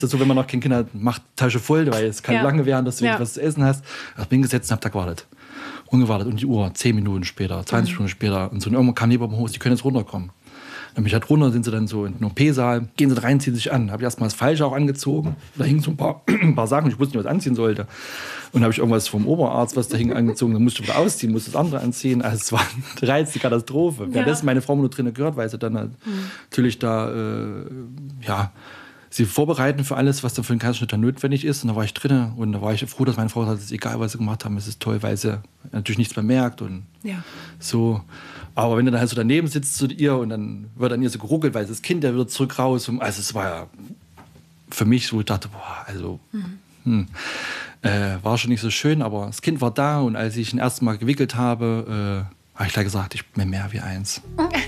Das ist so, wenn man noch kein Kind hat, macht Tasche voll, weil es kann lange werden, dass du was zu essen hast. Ich bin gesetzt und hab da gewartet. Ungewartet. Und die Uhr, 10 Minuten später, 20 Minuten später. Und so, und irgendwann kam neben dem Haus, die können jetzt runterkommen. Dann bin ich halt runter, sind sie dann so in den OP-Saal, gehen sie rein, ziehen sich an. Habe ich erstmal das Falsche auch angezogen. Da hingen so ein paar Sachen, ich wusste nicht, was ich anziehen sollte. Und habe ich irgendwas vom Oberarzt, was da hing, angezogen. Dann musste ich wieder ausziehen, musste das andere anziehen. Also es war eine reizende Katastrophe. Ja. Währenddessen meine Frau nur drinnen gehört, weil sie dann halt natürlich da, sie vorbereiten für alles, was dann für den Kaiserschnitt dann notwendig ist. Und da war ich drinnen und da war ich froh, dass meine Frau sagt, es ist egal, was sie gemacht haben, es ist toll, weil sie natürlich nichts mehr merkt und so. Aber wenn du dann halt so daneben sitzt zu ihr und dann wird an ihr so geruckelt, weil das Kind, der wird zurück raus. Also es war ja für mich so, ich dachte, boah, also war schon nicht so schön, aber das Kind war da und als ich ihn erst mal gewickelt habe, habe ich gleich gesagt, ich bin mehr wie eins.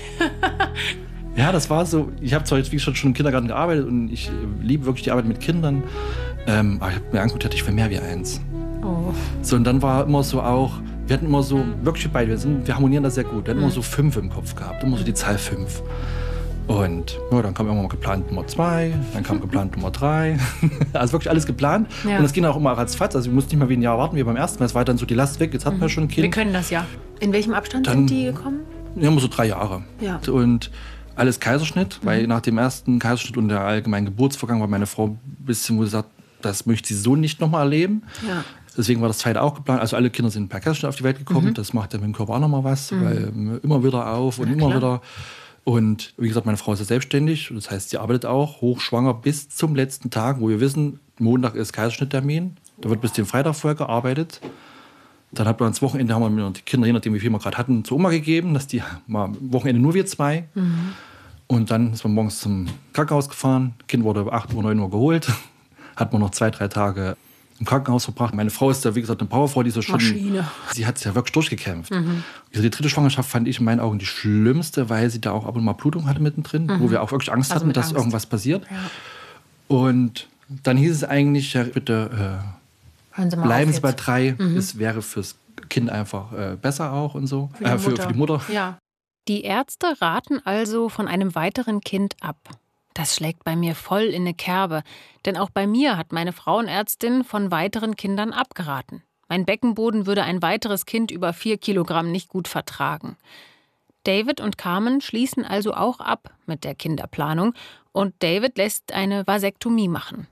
Ja, das war so, ich habe zwar jetzt wie schon im Kindergarten gearbeitet und ich liebe wirklich die Arbeit mit Kindern, aber ich habe mir angeguckt, ich bin mehr wie eins. Oh. So, und dann war immer so auch, wir hatten immer so, wirklich beide, wir harmonieren da sehr gut. Wir hatten immer so 5 im Kopf gehabt, immer so die Zahl 5. Und dann kam irgendwann mal geplant Nummer 2, dann kam geplant Nummer 3. Also wirklich alles geplant. Ja. Und es ging auch immer ratzfatz. Also ich musste nicht mal wie ein Jahr warten wie beim ersten Mal. Es war dann so die Last weg, jetzt hatten wir schon ein Kind. Wir können das ja. In welchem Abstand sind die gekommen? Ja, immer so 3 Jahre. Ja. Und alles Kaiserschnitt, weil nach dem ersten Kaiserschnitt und der allgemeinen Geburtsvorgang war meine Frau ein bisschen, wo sie sagt, das möchte sie so nicht nochmal erleben. Ja. Deswegen war das zweite auch geplant. Also alle Kinder sind per Kaiserschnitt auf die Welt gekommen. Das macht ja mit dem Körper auch nochmal was, weil immer wieder auf und immer wieder. Und wie gesagt, meine Frau ist ja selbstständig. Das heißt, sie arbeitet auch hochschwanger bis zum letzten Tag, wo wir wissen, Montag ist Kaiserschnitttermin. Da wird bis den Freitag vorher gearbeitet. Dann hat man das Wochenende, haben wir die Kinder, je nachdem wie viel wir gerade hatten, zur Oma gegeben, dass die mal am Wochenende nur wir 2. Und dann ist man morgens zum Krankenhaus gefahren. Kind wurde 8 Uhr, 9 Uhr geholt. Hat man noch 2, 3 Tage im Krankenhaus verbracht. Meine Frau ist ja, wie gesagt, eine Powerfrau, die ist ja schon. Maschine. Sie hat es ja wirklich durchgekämpft. Die 3. Schwangerschaft fand ich in meinen Augen die schlimmste, weil sie da auch ab und mal Blutung hatte mittendrin, wo wir auch wirklich Angst hatten, dass irgendwas passiert. Ja. Und dann hieß es eigentlich, ja, bitte bleiben Sie bei 3. Es wäre fürs Kind einfach besser auch und so. Für die Mutter. Ja. Die Ärzte raten also von einem weiteren Kind ab. Das schlägt bei mir voll in eine Kerbe, denn auch bei mir hat meine Frauenärztin von weiteren Kindern abgeraten. Mein Beckenboden würde ein weiteres Kind über 4 Kilogramm nicht gut vertragen. David und Carmen schließen also auch ab mit der Kinderplanung und David lässt eine Vasektomie machen.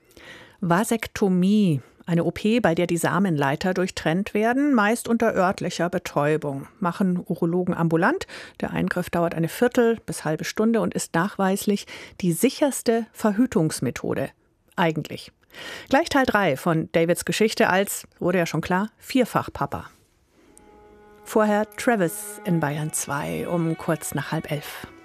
Vasektomie. Eine OP, bei der die Samenleiter durchtrennt werden, meist unter örtlicher Betäubung. Machen Urologen ambulant. Der Eingriff dauert eine Viertel bis halbe Stunde und ist nachweislich die sicherste Verhütungsmethode. Eigentlich. Gleich Teil 3 von Davids Geschichte als, wurde ja schon klar, Vierfach-Papa. Vorher Travis in Bayern 2 um kurz nach 10:30.